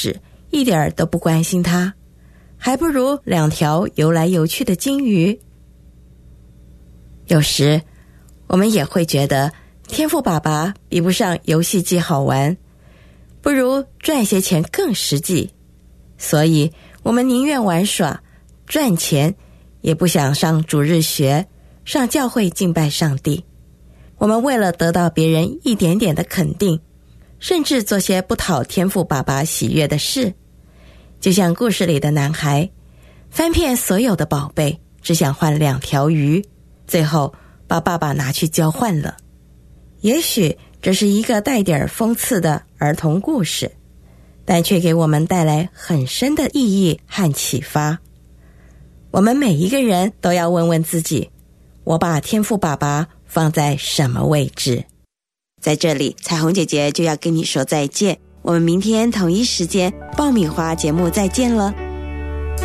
纸，一点儿都不关心它，还不如2条游来游去的金鱼。有时我们也会觉得天赋爸爸比不上游戏机好玩，不如赚些钱更实际，所以我们宁愿玩耍赚钱，也不想上主日学，上教会敬拜上帝。我们为了得到别人一点点的肯定，甚至做些不讨天父爸爸喜悦的事，就像故事里的男孩，翻遍所有的宝贝，只想换2条鱼，最后把爸爸拿去交换了。也许这是一个带点讽刺的儿童故事，但却给我们带来很深的意义和启发。我们每一个人都要问问自己，我把天父爸爸放在什么位置？在这里，彩虹姐姐就要跟你说再见，我们明天同一时间爆米花节目再见了。